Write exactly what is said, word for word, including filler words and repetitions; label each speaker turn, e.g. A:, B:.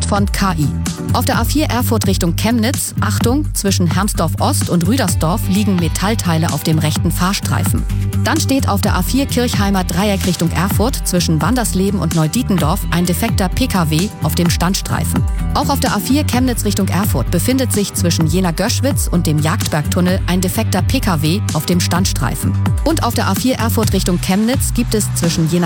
A: von K I. Auf der A vier Erfurt Richtung Chemnitz, Achtung, zwischen Hermsdorf Ost und Rüdersdorf liegen Metallteile auf dem rechten Fahrstreifen. Dann steht auf der A vier Kirchheimer Dreieck Richtung Erfurt zwischen Wandersleben und Neudietendorf ein defekter P K W auf dem Standstreifen. Auch auf der A vier Chemnitz Richtung Erfurt befindet sich zwischen Jena-Göschwitz und dem Jagdbergtunnel ein defekter P K W auf dem Standstreifen. Und auf der A vier Erfurt Richtung Chemnitz gibt es zwischen Jena